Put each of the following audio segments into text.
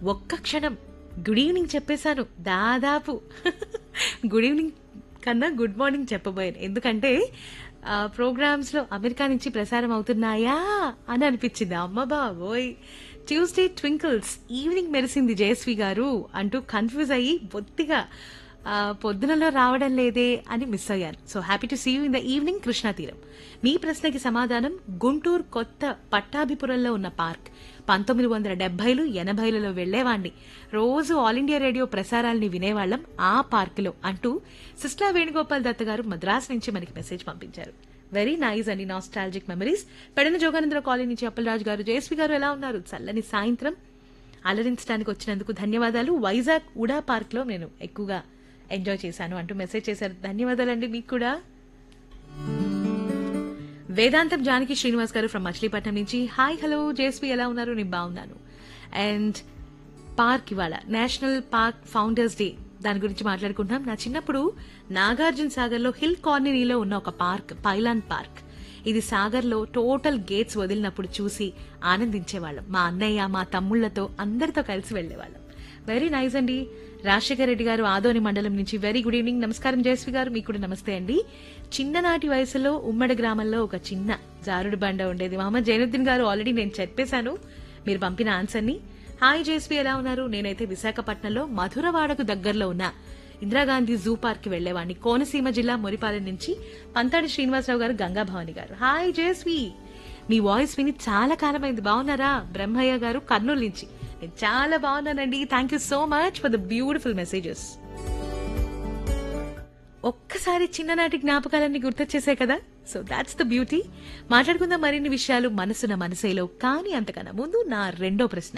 ఒక్క క్షణం good evening చెప్పేశాను దాదాపు. గుడ్ ఈవినింగ్ కన్నా గుడ్ మార్నింగ్ చెప్పబోయాను, ఎందుకంటే ప్రోగ్రామ్స్లో అమెరికా నుంచి ప్రసారం అవుతున్నాయా అని అనిపించింది. అమ్మ బాబోయ్, ట్యూస్డే ట్వింకిల్స్ ఈవినింగ్ మెరిసింది జయశ్రీ గారు అంటూ కన్ఫ్యూజ్ అయ్యి బొత్తిగా పొద్దునలో రావడం లేదే అని మిస్ అయ్యాను. So happy to see you in the evening Krishna తీరం. మీ ప్రశ్నకి సమాధానం గుంటూరు కొత్త పట్టాభిపురంలో ఉన్న పార్క్. 1970లు 80లలో వెళ్లేవాణ్ణి, రోజు ఆల్ ఇండియా రేడియో ప్రసారాల్ని వినేవాళ్లం ఆ పార్కులో అంటూ సిస్లా వేణుగోపాల్ దత్త గారు మద్రాస్ నుంచి మనకి మెసేజ్ పంపించారు. వెరీ నైస్ అండి, నాస్టాలజిక్ మెమరీస్. పెడన జోగానంద్ర కాలనీ నుంచి అప్పలరాజు గారు, జయశ్రీ గారు ఎలా ఉన్నారు? చల్లని సాయంత్రం అలరించడానికి వచ్చినందుకు ధన్యవాదాలు. వైజాగ్ ఉడా పార్క్ లో నేను ఎక్కువగా ఎంజాయ్ చేశాను అంటూ మెసేజ్ చేశారు. ధన్యవాదాలండి మీకు కూడా. వేదాంతం జానకి శ్రీనివాస్ గారు ఫ్రమ్ మచిలీపట్నం నుంచి హాయ్ హలో జేఎస్పీ ఎలా ఉన్నారు? నేను బాగున్నాను. అండ్ పార్క్ ఇవాళ నేషనల్ పార్క్ ఫౌండర్స్ డే, దాని గురించి మాట్లాడుకుంటున్నాం. నా చిన్నప్పుడు నాగార్జున సాగర్ లో హిల్ కాలనీలో ఉన్న ఒక పార్క్ పైలాన్ పార్క్. ఇది సాగర్ లో టోటల్ గేట్స్ వదిలినప్పుడు చూసి ఆనందించేవాళ్ళం. మా అన్నయ్య మా తమ్ముళ్లతో అందరితో కలిసి వెళ్లేవాళ్ళం. వెరీ నైస్ అండి. రాజశేఖర రెడ్డి గారు ఆదోని మండలం నుంచి వెరీ గుడ్ ఈవినింగ్. నమస్కారం జయశ్రీ గారు, మీకు కూడా నమస్తే అండి. చిన్ననాటి వయసులో ఉమ్మడి గ్రామంలో ఒక చిన్న జారుడు బండ ఉండేది. మహమ్మద్ జైనుద్దీన్ గారు ఆల్రెడీ నేను చెప్పేశాను మీరు పంపిన ఆన్సర్ ని. హాయ్ జయశ్రీ ఎలా ఉన్నారు? నేనైతే విశాఖపట్నంలో మధురవాడకు దగ్గరలో ఉన్న ఇందిరాగాంధీ జూ పార్క్ కి వెళ్లేవాడిని. కోనసీమ జిల్లా మురిపాలెం నుంచి పంతాడి శ్రీనివాసరావు గారు, గంగాభవాని గారు. హాయ్ జయశ్రీ, మీ వాయిస్ విని చాలా కాలమైంది, బాగున్నారా? బ్రహ్మయ్య గారు కర్నూలు నుంచి. నేను చాలా బాగున్నానండి. Thank you so much for the beautiful messages. ఒక్కసారి చిన్ననాటి జ్ఞాపకాలన్నీ గుర్తొచ్చేసాయి కదా. So that's the beauty. మాట్లాడుకుందాం మరిన్ని విషయాలు మనసున మనసేలో. కానీ అంతకన్నా ముందు నా రెండో ప్రశ్న.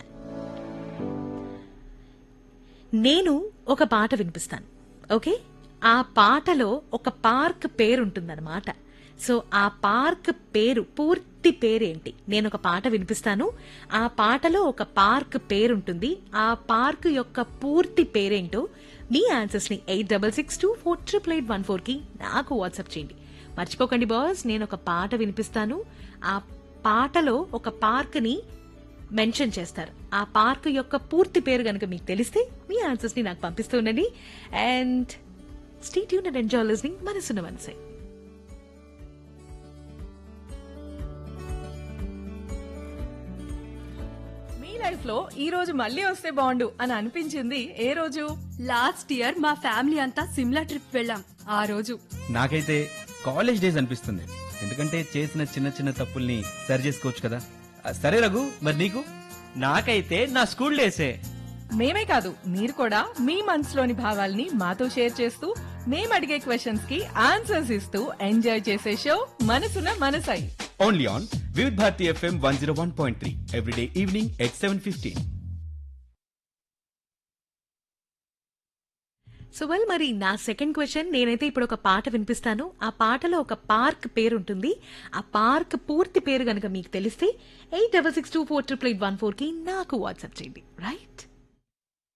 నేను ఒక పాట వినిపిస్తాను, ఓకే? ఆ పాటలో ఒక పార్క్ పేరుంటుందన్నమాట. సో ఆ పార్క్ పేరు, పూర్తి పేరేంటి? నేను ఒక పాట వినిపిస్తాను, ఆ పాటలో ఒక పార్క్ పేరుంటుంది, ఆ పార్క్ యొక్క పూర్తి పేరేంటో మీ ఆన్సర్స్ ని 8662488814 కి నాకు వాట్సాప్ చేయండి. మర్చిపోకండి బాస్, నేను ఒక పాట వినిపిస్తాను, ఆ పాటలో ఒక పార్క్ ని మెన్షన్ చేస్తారు, ఆ పార్క్ యొక్క పూర్తి పేరు గనుక మీకు తెలిస్తే మీ ఆన్సర్స్ ని నాకు పంపిస్తూ ఉండండి. And stay tuned and enjoy listening మనసున్న మనసే. లైఫ్ లో ఈ రోజు మళ్ళీ వస్తే బాగుండు అని అనిపించింది ఏ రోజు? లాస్ట్ ఇయర్ మా ఫ్యామిలీ అంతా సిమ్లా ట్రిప్ వెళ్ళాం ఆ రోజు. నాకైతే కాలేజ్ డేస్ అనిపిస్తుంది, ఎందుకంటే చేసిన చిన్న చిన్న తప్పుల్ని సరి చేసుకోవచ్చు కదా. సరే రఘు, మరి నీకు? నాకైతే నా స్కూల్ డేసే. మేమే కాదు, మీరు కూడా మీ మనసులోని భావాల్ని మాతో షేర్ చేస్తూ మేము అడిగే క్వశ్చన్స్ కి ఆన్సర్స్ ఇస్తూ ఎంజాయ్ చేసే షో మనసున మనసై. Only on Vividh Bharati FM 101.3 everyday evening at 7:15. So well, మరి నా సెకండ్ క్వశ్చన్, నేనైతే ఇప్పుడు ఒక పాట వినిపిస్తాను, ఆ పాటలో ఒక పార్క్ పేరు ఉంటుంది, ఆ పార్క్ పూర్తి పేరు గనక మీకు తెలిస్తే 8662488814 కి నాకు వాట్సాప్ చేయండి. రైట్?